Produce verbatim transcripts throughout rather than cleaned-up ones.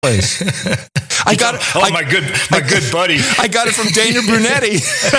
place. I got it. Oh, I, my good, my I, good buddy. I got it from Dana Brunetti.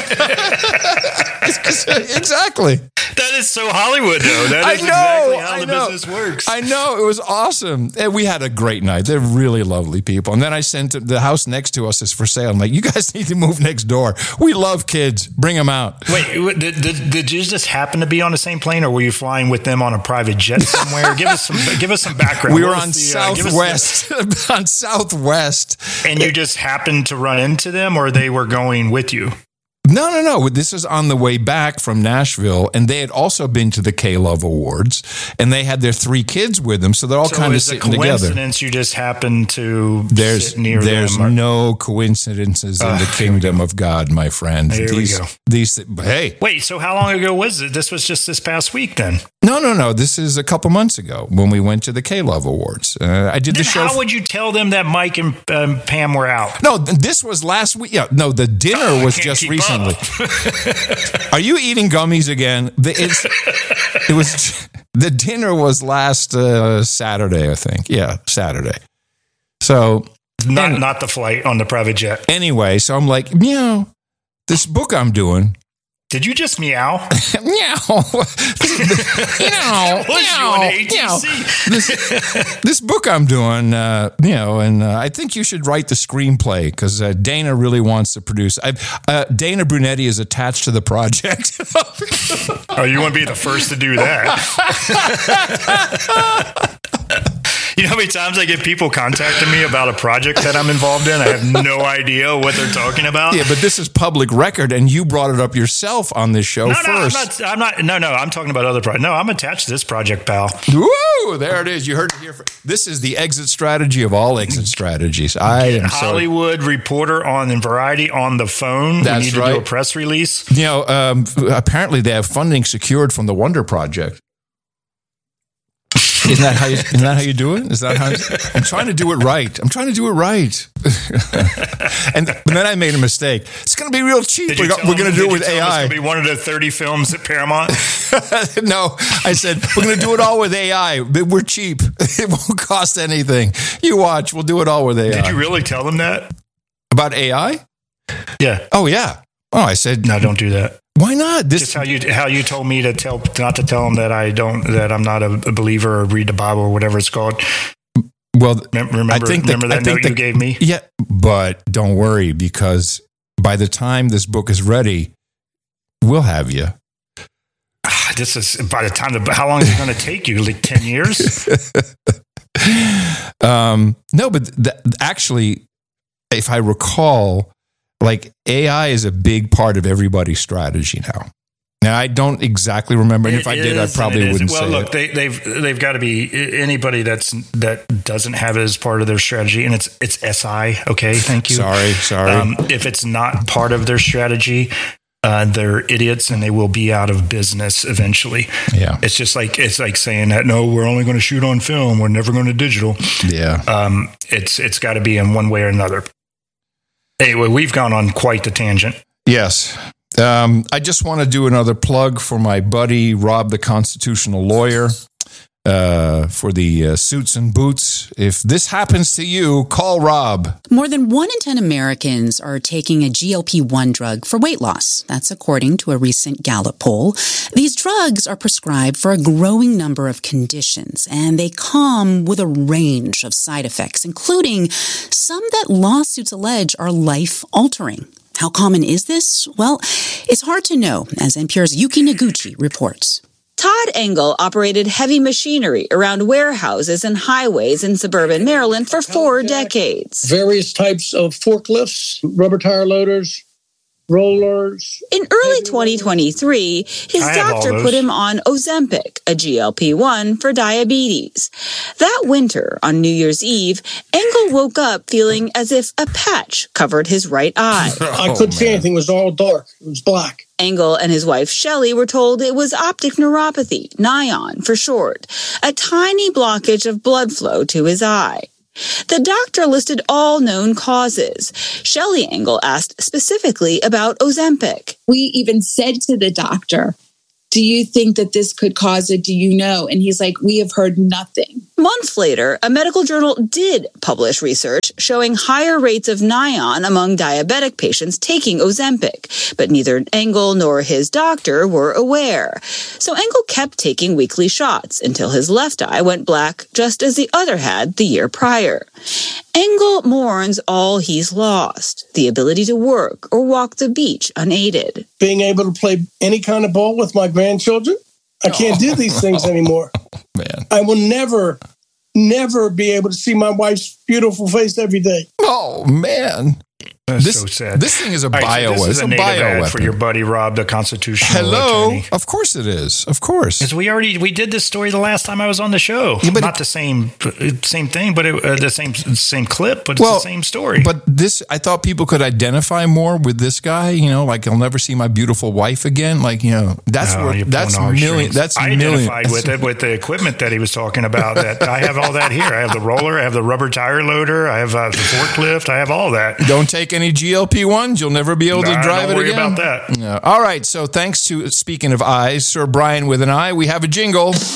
Exactly. That is so Hollywood, though. That I is know, exactly how I the know. business works. I know. It was awesome. And we had a great night. They're really lovely people. And then I sent the house next to us is for sale. I'm like, you guys need to move next door. We love kids. Bring them out. Wait, did, did, did you just happen to be on the same plane, or were you flying with them on a private jet somewhere? give us some. Give us some background. We were what on the, Southwest. Uh, the, on Southwest. And you just happened to run into them, or they were going with you? No, no, no. This is on the way back from Nashville, and they had also been to the K-Love Awards, and they had their three kids with them, so they're all so kind of it's sitting a coincidence together. You just happened to there's, sit near There's them. Or, no coincidences in uh, the kingdom of God, my friend. There these, we go. These, hey. Wait, so how long ago was it? This was just this past week, then? No, no, no. This is a couple months ago when we went to the K-Love Awards. Uh, I did then the show. How would you tell them that Mike and um, Pam were out? No, this was last week. Yeah, no, the dinner oh, was just recently. Are you eating gummies again? The, it's, it was the dinner was last uh, Saturday, I think. Yeah, Saturday. So not and, not the flight on the private jet. Anyway, so I'm like, meow. This book I'm doing. Did you just meow? Meow. Meow. Meow. Meow. This, this book I'm doing, uh, you know, and uh, I think you should write the screenplay because uh, Dana really wants to produce. I, uh, Dana Brunetti is attached to the project. Oh, you want to be the first to do that? You know how many times I get people contacting me about a project that I'm involved in? I have no idea what they're talking about. Yeah, but this is public record, and you brought it up yourself on this show no, first. No, I'm not, I'm not. No, no, I'm talking about other projects. No, I'm attached to this project, pal. Woo! There it is. You heard it here. For, this is the exit strategy of all exit strategies. I am Hollywood so, reporter on and Variety on the phone. That's we need to right. do a press release. You know, um, apparently they have funding secured from the Wonder Project. Isn't that how you? Isn't that how you do it? Is that how? I'm trying to do it right. I'm trying to do it right. and but then I made a mistake. It's going to be real cheap. We're, we're going to do it with A I. It's going to be one of the thirty films at Paramount. No, I said we're going to do it all with A I. We're cheap. It won't cost anything. You watch. We'll do it all with A I. Did you really tell them that about A I? Yeah. Oh yeah. Oh, I said no. Don't do that. Why not? This Just how you how you told me to tell not to tell them that I don't that I'm not a, a believer or read the Bible or whatever it's called. Well, remember I think remember the, that I think note the, you gave me? Yeah, but don't worry because by the time this book is ready, we'll have you. Ah, this is by the time the how long is it going to take you? Like ten years? um, no, but th- actually, if I recall. Like A I is a big part of everybody's strategy now. Now I don't exactly remember, and if I did, I probably wouldn't well, say look, it. They, they've they've got to be anybody that's that doesn't have it as part of their strategy, and it's it's S I. Okay, thank you. Sorry, sorry. Um, if it's not part of their strategy, uh, they're idiots, and they will be out of business eventually. Yeah, it's just like it's like saying that no, we're only going to shoot on film, we're never going to digital. Yeah, um, it's it's got to be in one way or another. Anyway, we've gone on quite the tangent. Yes. Um, I just want to do another plug for my buddy, Rob, the constitutional lawyer, uh, for the uh, suits and boots. If this happens to you, call Rob. More than one in ten Americans are taking a G L P one drug for weight loss. That's according to a recent Gallup poll. These drugs are prescribed for a growing number of conditions, and they come with a range of side effects, including some that lawsuits allege are life-altering. How common is this? Well, it's hard to know, as N P R's Yuki Noguchi reports. Todd Engel operated heavy machinery around warehouses and highways in suburban Maryland for four decades. Various types of forklifts, rubber tire loaders, rollers. In early twenty twenty-three, his doctor put him on Ozempic, a G L P one for diabetes. That winter, on New Year's Eve, Engel woke up feeling as if a patch covered his right eye. I couldn't oh, see anything. It was all dark. It was black. Engel and his wife Shelley were told it was optic neuropathy, NION for short, a tiny blockage of blood flow to his eye. The doctor listed all known causes. Shelley Engel asked specifically about Ozempic. We even said to the doctor, do you think that this could cause it? Do you know? And he's like, we have heard nothing. Months later, a medical journal did publish research showing higher rates of Nion among diabetic patients taking Ozempic, but neither Engel nor his doctor were aware. So Engel kept taking weekly shots until his left eye went black, just as the other had the year prior. Engel mourns all he's lost, the ability to work or walk the beach unaided. Being able to play any kind of ball with my grandchildren, I can't do these things anymore. Man. I will never, never be able to see my wife's beautiful face every day. Oh, man. That's this, so sad. This thing is a All right, bio. so this is it's a a native bio ad weapon. for your buddy Rob, the constitutional Hello. attorney. Of course it is. Of course. Because we already we did this story the last time I was on the show. Yeah, but Not it, the same same thing, but it, uh, the same same clip, but well, it's the same story. But this, I thought people could identify more with this guy. You know, like I'll never see my beautiful wife again. Like you know, that's No, where you're that's pulling our million. strings. That's I million. identified with it with the equipment that he was talking about. That I have all that here. I have the roller. I have the rubber tire loader. I have uh, the forklift. I have all that. Don't take any G L P ones. You'll never be able to Nah, drive don't it worry again. about that. No. All right. So thanks to, speaking of eyes, Sir Brian with an eye, we have a jingle.